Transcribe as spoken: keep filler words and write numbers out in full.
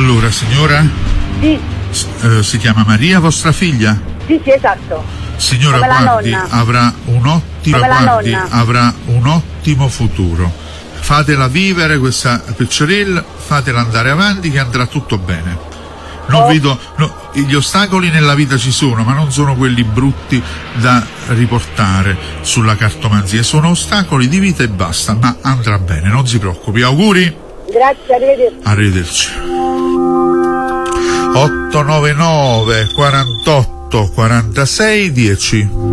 Allora, signora? Sì. S- eh, si chiama Maria, vostra figlia? Sì, sì, esatto. Signora, Come la guardi, nonna. avrà un ottimo, Come la guardi, nonna. avrà un ottimo futuro. Fatela vivere questa picciorella, fatela andare avanti che andrà tutto bene. Non Oh. vedo, no, gli ostacoli nella vita ci sono, ma non sono quelli brutti da riportare sulla cartomanzia, sono ostacoli di vita e basta, ma andrà bene, non si preoccupi. Auguri? Grazie, arrivederci. Arrivederci. otto nove nove quarantotto quarantasei dieci.